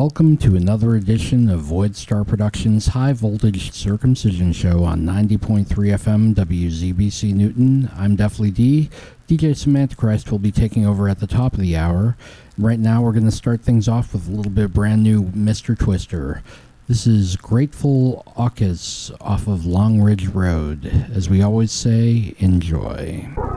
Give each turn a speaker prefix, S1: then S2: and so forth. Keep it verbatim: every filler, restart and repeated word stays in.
S1: welcome to another edition of Void Star Productions' High Voltage Circumcision Show on ninety point three F M W Z B C Newton. I'm Deathly D. D J Samantha Christ will be taking over at the top of the hour. Right now we're going to start things off with a little bit of brand new Mister Twister. This is Grateful Aucus off of Long Ridge Road. As we always say, enjoy.